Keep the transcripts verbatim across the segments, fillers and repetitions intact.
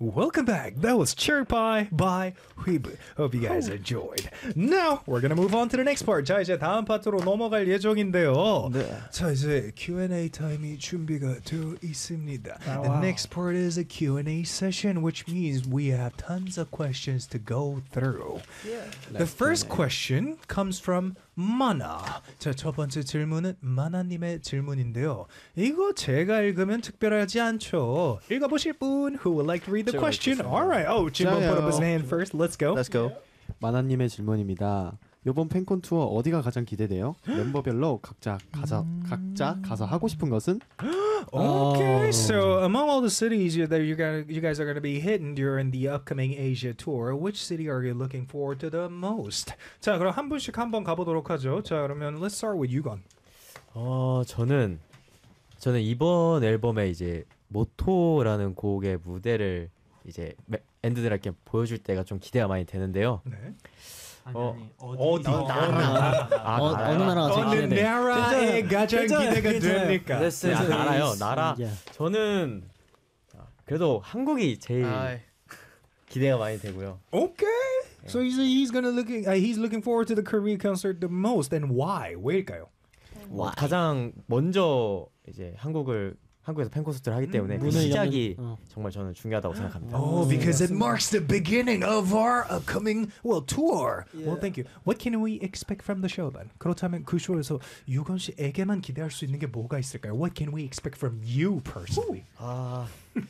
Welcome back. That was Cherry Pie by Huibu. Hope you guys enjoyed. Now we're gonna move on to the next part. 자 이제 다음 파트로 넘어갈 예정인데요. 네. 자 이제 Q and A 타임이 준비가 되어 있습니다. Oh, The wow. next part is a Q and A session, which means we have tons of questions to go through. Yeah. The first question comes from Mana. 자, 첫 번째 질문은 마나님의 질문인데요. 이거 제가 읽으면 특별하지 않죠. 읽어보실 분 who would like to read the question? Alright. Oh, Jimbo put up his hand first. Let's go. Let's go. 마나님의 질문입니다. 이번 팬콘 투어 어디가 가장 기대돼요? 멤버별로 각자 가서 각자 가서 하고 싶은 것은? Okay, so among all the cities you, that you guys, you guys are going to be hitting during the upcoming Asia tour, which city are you looking forward to the most? 자, 그럼 한 분씩 한번 가보도록 하죠. 자, 그러면 let's start with Yugon. 어, 저는 저는 이번 앨범에 이제 모토라는 곡의 무대를 이제 엔드들에게 보여줄 때가 좀 기대가 많이 되는데요. 네. 어, 어디? 나라. 아, 어, 나라요? 어느 나라가 제일 어느 기대돼? 나라에 가장 기대가 됩니까? 네, 아, 나라요. 나라. Yeah. 저는 그래도 한국이 제일 아이. 기대가 많이 되고요. Okay. So he's he's gonna looking uh, he's looking forward to the Korea concert the most, and why? 왜일까요? 뭐 가장 먼저 이제 한국을 한국에서 팬 콘서트를 하기 때문에 그 문을 시작이 여는- 어. 정말 저는 중요하다고 생각합니다. Oh, because it marks the beginning of our upcoming well tour. Well, thank you. What can we expect from the show then? 그렇다면 그 쇼에서 유건 씨에게만 기대할 수 있는 게 뭐가 있을까요? What can we expect from you personally? 아,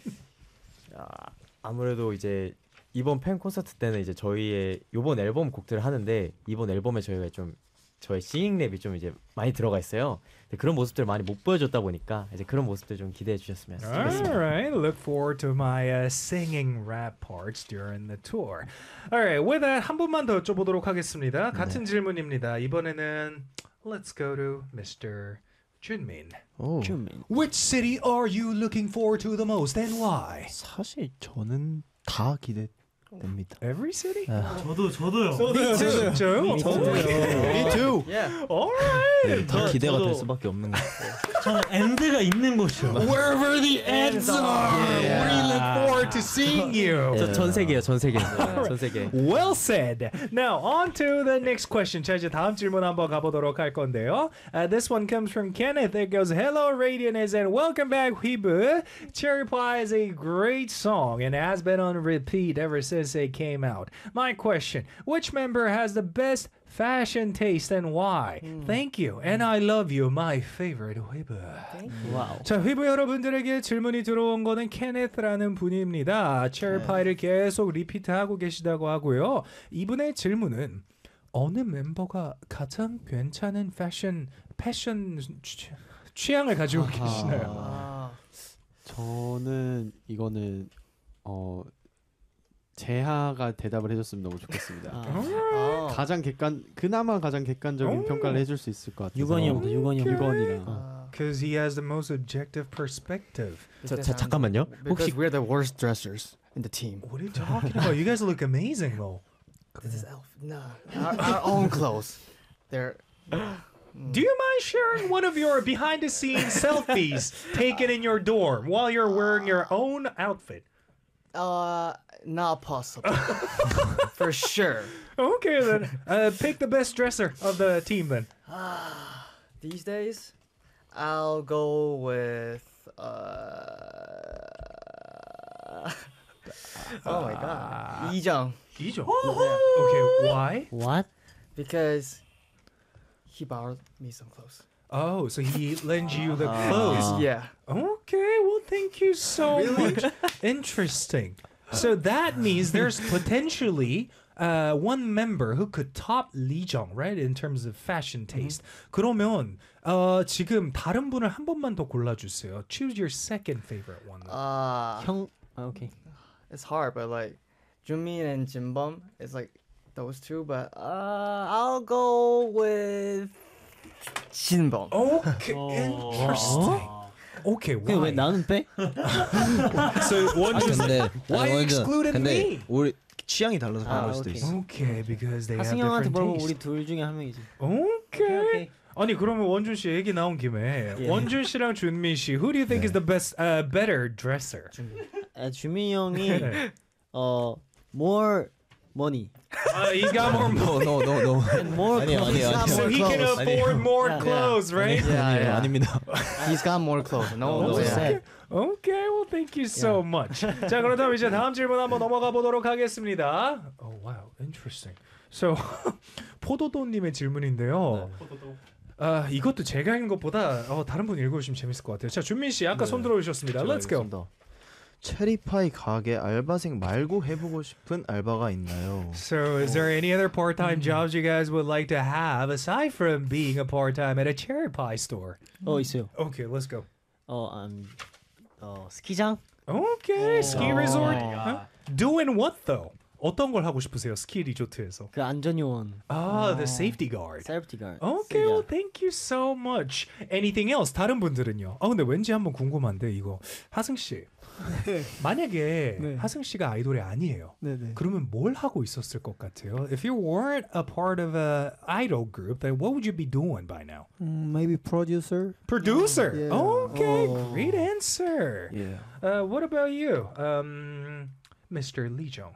아 아무래도 이제 이번 팬 콘서트 때는 이제 저희의 이번 앨범 곡들을 하는데 이번 앨범에 저희가 좀 저의 싱잉 랩이 좀 이제 많이 들어가 있어요. 근데 그런 모습들 많이 못 보여줬다 보니까 이제 그런 모습들 좀 기대해 주셨으면 좋겠습니다. Alright, look forward to my uh, singing rap parts during the tour. Alright, with that 한 분만 더 여쭤보도록 하겠습니다. 같은 질문입니다. 이번에는 let's go to Mister Junmin. 오. Which city are you looking forward to the most and why? 사실 저는 다 기대됩니다. Every city? 저도 저도요. Me too. 저요? Me too. Yeah. Alright. 다 기대가 저도- 될 수밖에 없는 거. 저는 엔드가 있는 곳이요. Wherever the ends are, we look forward to seeing you. 저, 전 세계요, 전 세계, 전 세계. Well said. Now on to the next question. 자 이제 다음 질문 한번 가보도록 할 건데요. Uh, this one comes from Kenneth. It goes, "Hello, Radiant," and welcome back, Huibu. Cherry Pie is a great song and has been on repeat ever since it came out. My question: which member has the best fashion taste and why? Thank you, and I love you, my favorite Huibu. 와우. 자, 휘부 여러분들에게 질문이 들어온 거는 케네스라는 분입니다. 체리파이를 계속 리피트하고 계시다고 하고요. 이분의 질문은 어느 멤버가 가장 괜찮은 패션 패션 취, 취향을 가지고 계시나요? 아, 저는 이거는 어 재하가 대답을 해줬으면 너무 좋겠습니다. 아, 아. 가장 객관 그나마 가장 객관적인 오. 평가를 해줄 수 있을 것 같아요. 유건이 형도 유건이 형. 유건이랑. 아. Because he has the most objective perspective. 자, 자 잠깐만요. Because 혹시 we're the worst dressers in the team. What are you talking about? You guys look amazing though. This is elf. No, our, our own clothes. They're. Do you mind sharing one of your behind the scenes selfies taken in your dorm while you're wearing your own outfit? Uh, not possible. For sure. Okay then. Uh, pick the best dresser of the team then. These days, I'll go with. Uh, oh my god, Lee Jung. Ijo. Okay, why? What? Because he borrowed me some clothes. Oh, so he lends you the clothes. Yeah. Okay, well, thank you so much. Interesting. So that means there's potentially uh, one member who could top Lee Jung, right, in terms of fashion taste. 그러면 어, 지금 다른 분을 한 번만 더 골라주세요. Choose your second favorite one. Uh, 형. 아, 오케이. it's hard, but like Junmin and Jimbum, it's like those two. But uh, I'll go with Jinbum. Okay, interesting. Okay, 그게 왜 why? 나는 빼? So one just 근데 why 아니, excluded 근데 me? 우리 취향이 달라서 그런 아, 걸 수도 오케이. 있어. Okay, because they have 하승 형한테 different 물어보면 taste. 우리 둘 중에 한 명이지. Okay. 오케이. 아니 그러면 원준 씨 얘기 나온 김에 예. 원준 씨랑 준민 씨, who do you think is the best, uh, better dresser? 아, 주민이 형이 네. 어 more money Uh, he's got more money. no no no. and more 아니요, clothes. 아니요, 아니요. So he can clothes. afford more Yeah. clothes, right? Yeah, 아니에요, yeah. 아닙니다. He's got more clothes. No, No, no, it's yeah. sad. Okay, well, thank you so much. 자, 그렇다면 이제 다음 질문 한번 넘어가 보도록 하겠습니다. Oh, wow, interesting. So, 포도도님의 질문인데요. 아, 이것도 제가 읽는 것보다 어, 다른 분 읽어주시면 재밌을 것 같아요. 자, 준민 씨, 아까 네. 손 들어주셨습니다. Let's go. 체리파이 가게 알바생 말고 해보고 싶은 알바가 있나요? So, is there any other part-time jobs you guys would like to have aside from being a part-time at a cherry pie store? 어 있어요. Okay, let's go. 어, 음, 어 스키장? Okay, ski resort. Oh. Huh? Doing what though? 어떤 걸 하고 싶으세요? 스키 리조트에서. 그 안전요원. Ah, the safety guard. 세이프티 가드. Okay, well, thank you so much. Anything else? 다른 분들은요? 아 근데 왠지 한번 궁금한데 이거 하승 씨. 만약에 네. 하승 씨가 아이돌이 아니에요. 네네. 그러면 뭘 하고 있었을 것 같아요? If you weren't a part of a idol group, then what would you be doing by now? Mm, maybe producer. Producer. Yeah. Okay, Oh. great answer. Yeah. Uh, what about you, um, Mister Lee Jong?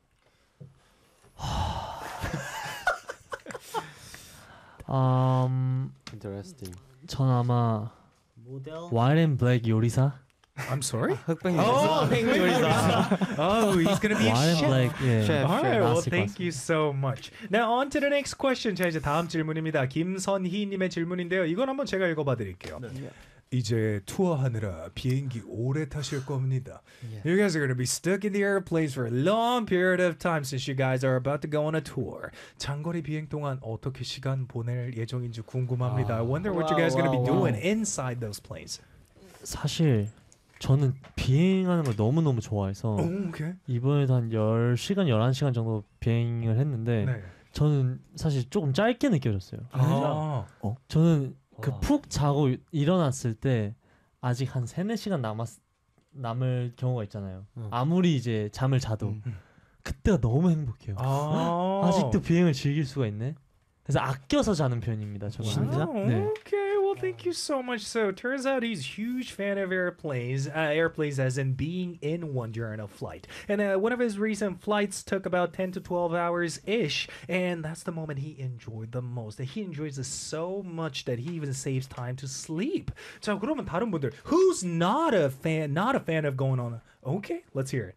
음, Interesting. 전 아마 모델. 와인 앤 블랙 요리사. I'm sorry. 흑백 Oh, 요리사. oh, he's gonna be a 와인 앤 chef. 블랙 예. Chef. All right, well, 나왔을 것 thank you so much. Now on to the next question. 자 이제 다음 질문입니다. 김선희님의 질문인데요. 이건 한번 제가 읽어봐드릴게요. 이제 투어하느라 비행기 오래 타실 겁니다. Yeah. You guys are gonna be stuck in the airplanes for a long period of time since you guys are about to go on a tour. 장거리 비행 동안 어떻게 시간 보낼 예정인지 궁금합니다. I wonder what you guys are gonna be 와우, 와우, doing inside those planes. 사실 저는 비행하는 걸 너무 너무 좋아해서 Oh, okay. 이번에도 한 열 시간, 열한 시간 정도 비행을 했는데 네. 저는 사실 조금 짧게 느껴졌어요. 아, 저는 그 와. 푹 자고 일어났을 때 아직 한 세네 시간 남았 남을 경우가 있잖아요. 응. 아무리 이제 잠을 자도 음. 그때가 너무 행복해요. 아, 아직도 비행을 즐길 수가 있네. 그래서 아껴서 자는 편입니다. 저는. 진짜? Oh, 네. okay, well, thank you so much. So, turns out he's a huge fan of airplanes, uh, airplanes as in being in one during a flight. And uh, one of his recent flights took about ten to twelve hours ish, and that's the moment he enjoyed the most. And he enjoys it so much that he even saves time to sleep. 자, 그러면 다른 분들, who's not a fan, not a fan of going on? A, okay, let's hear it.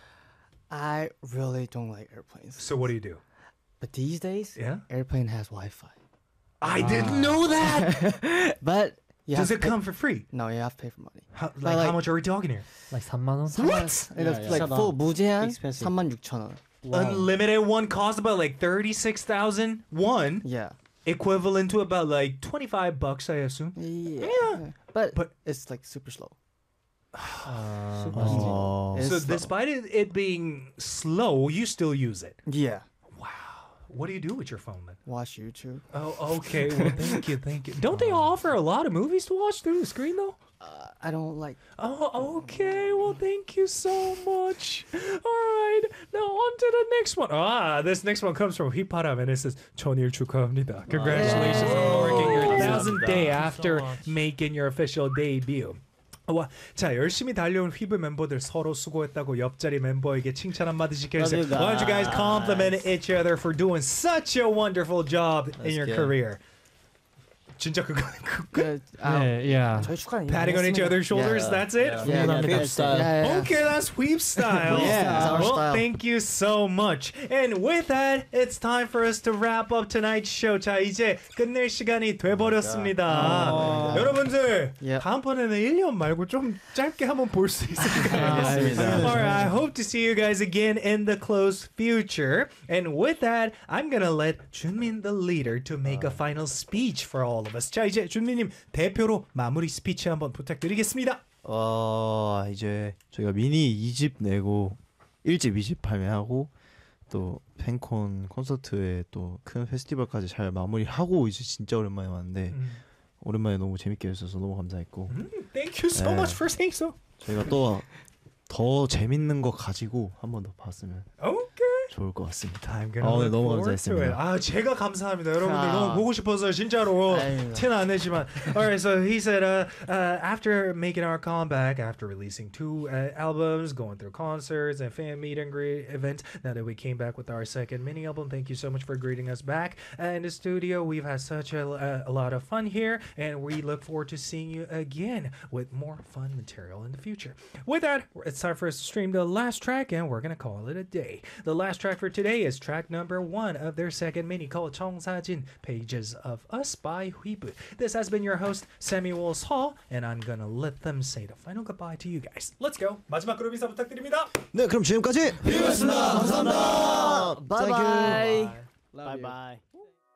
I really don't like airplanes. So, what do you do? But these days, Yeah, airplane has Wi-Fi. I didn't know that. But you Does have it to pay- come for free? No, you have to pay for money. How, like, like- how much are we talking here? like 삼만 원? What? Yeah, yeah. Like 비싸다. full 무제한 Expensive. 삼만 육천 원. Unlimited one costs about like thirty-six thousand one, Yeah. equivalent to about like twenty-five bucks, I assume. Yeah. But, But- it's like super slow. 아, super 어. It's So slow. despite it, it being slow, you still use it. Yeah. What do you do with your phone then? Watch YouTube. Oh, okay. Well, thank you, thank you. Don't they offer a lot of movies to watch through the screen though? Uh, I don't like. Oh, okay. Well, thank you so much. All right. Now on to the next one. Ah, this next one comes from Hiparam and it says 천일 축하합니다. Congratulations on marking your thousandth day after making your official debut. 와, 자 열심히 달려온 휘브 멤버들 서로 수고했다고 옆자리 멤버에게 칭찬 한마디씩 해주세요. Love you Why don't you guys guys. compliment each other for doing such a wonderful job in That's your good. career? 진짜 그거 그, 아, 네, yeah. 저희 축하는 patting on each other's shoulders. Yeah. That's it. Yeah, yeah, Yeah, yeah, that's it. yeah, yeah. Okay, that's sweep style. Yeah, it's our well, style. thank you so much. And with that, it's time for us to wrap up tonight's show. 자, 이제 끝낼 시간이 돼버렸습니다. 여러분들, Yeah. 다음번에는 일 년 말고 좀 짧게 한번 볼 수 있을까요? 알겠습니다. All right, I hope to see you guys again in the close future. And with that, I'm gonna let Junmin, the leader, to make a final speech for all of us. 자, 이제 준민님 대표로 마무리 스피치 한번 부탁드리겠습니다. 어 이제 저희가 미니 이 집 내고 일 집, 이 집 발매하고 또 팬콘 콘서트에 또 큰 페스티벌까지 잘 마무리하고 이제 진짜 오랜만에 왔는데 오랜만에 너무 재밌게 해주셔서 너무 감사했고 Thank you so 네. much for saying so. 저희가 또 더 재밌는 거 가지고 한 번 더 봤으면 Okay. 좋을 것 같습니다. I'm 아, gonna 오늘 look 너무 forward to it. 감사했습니다. 아, 제가 감사합니다. 여러분들 아. 너무 보고 싶어서 진짜로 아이고. 티는 안 내지만. Alright, so he said, uh, uh, after making our comeback, after releasing two uh, albums, going through concerts and fan meet and greet event, now that we came back with our second mini album, thank you so much for greeting us back uh, in the studio. We've had such a, a, a lot of fun here, and we look forward to seeing you again with more fun material in the future. With that, it's time for us to stream the last track, and we're gonna call it a day. The last track for today is track number one of their second mini called 청사진, Pages of Us by Huibu. This has been your host, Samuel Hall, and I'm gonna let them say the final goodbye to you guys. Let's go. 마지막 그룹 인사 부탁드립니다. 네, 그럼 지금까지 Bye bye. Bye Love you. bye.